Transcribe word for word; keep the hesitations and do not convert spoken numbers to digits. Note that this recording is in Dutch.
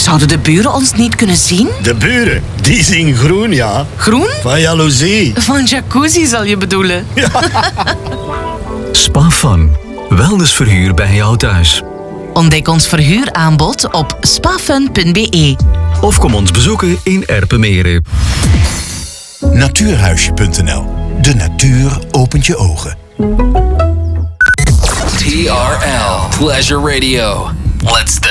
Zouden de buren ons niet kunnen zien? De buren, die zien groen, ja. Groen? Van jaloezie. Van jacuzzi zal je bedoelen. Spa Fun. Wellnessverhuur bij jou thuis. Ontdek ons verhuuraanbod op spafun punt b e. Of kom ons bezoeken in Erpenmeren. Natuurhuisje punt n l. De natuur opent je ogen. T R L Pleasure Radio. Let's